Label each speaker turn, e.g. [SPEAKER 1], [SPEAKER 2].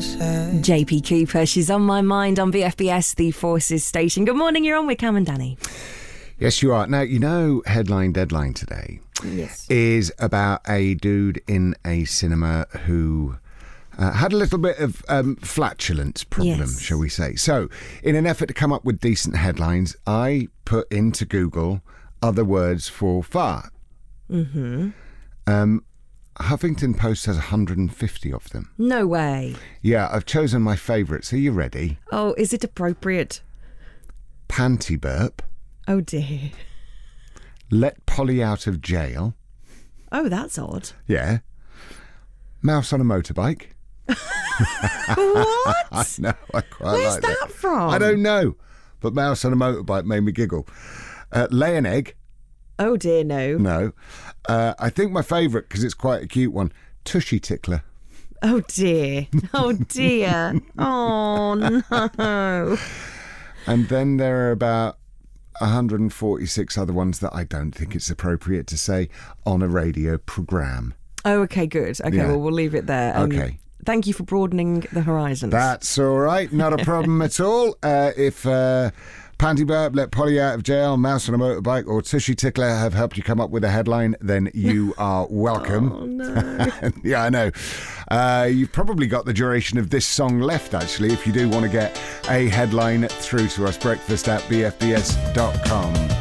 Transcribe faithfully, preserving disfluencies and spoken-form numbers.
[SPEAKER 1] said.
[SPEAKER 2] J P Cooper, she's on my mind on B F B S, the Forces station. Good morning, you're on with Cam and Danny.
[SPEAKER 3] Yes, you are. Now, you know, Headline Deadline today
[SPEAKER 2] Yes.
[SPEAKER 3] is about a dude in a cinema who uh, had a little bit of um, flatulence problem,
[SPEAKER 2] Yes.
[SPEAKER 3] shall we say. So, in an effort to come up with decent headlines, I put into Google other words for fart.
[SPEAKER 2] Mm-hmm.
[SPEAKER 3] Um, Huffington Post has one hundred fifty of them.
[SPEAKER 2] No way.
[SPEAKER 3] Yeah, I've chosen my favourites. Are you ready?
[SPEAKER 2] Oh, is it appropriate?
[SPEAKER 3] Panty burp.
[SPEAKER 2] Oh, dear.
[SPEAKER 3] Let Polly out of jail.
[SPEAKER 2] Oh, that's odd.
[SPEAKER 3] Yeah. Mouse on a motorbike.
[SPEAKER 2] What?
[SPEAKER 3] I know, I quite
[SPEAKER 2] Where's
[SPEAKER 3] like
[SPEAKER 2] that,
[SPEAKER 3] that.
[SPEAKER 2] from?
[SPEAKER 3] I don't know, but mouse on a motorbike made me giggle. Uh, lay an egg.
[SPEAKER 2] Oh, dear, no.
[SPEAKER 3] No. Uh, I think my favourite, because it's quite a cute one, tushy tickler.
[SPEAKER 2] Oh, dear. Oh, dear. Oh, no.
[SPEAKER 3] And then there are about one hundred forty-six other ones that I don't think it's appropriate to say on a radio programme.
[SPEAKER 2] Oh, okay, good. Okay,
[SPEAKER 3] Yeah.
[SPEAKER 2] well, we'll leave it there. Um,
[SPEAKER 3] Okay.
[SPEAKER 2] Thank you for broadening the horizons.
[SPEAKER 3] That's all right, not a problem at all. Uh, if uh, Panty burp, let Polly out of jail, mouse on a motorbike, or tushy tickler have helped you come up with a headline, then you are welcome.
[SPEAKER 2] Oh, no.
[SPEAKER 3] Yeah, I know. Uh, you've probably got the duration of this song left, actually, if you do want to get a headline through to us. Breakfast at b f b s dot com.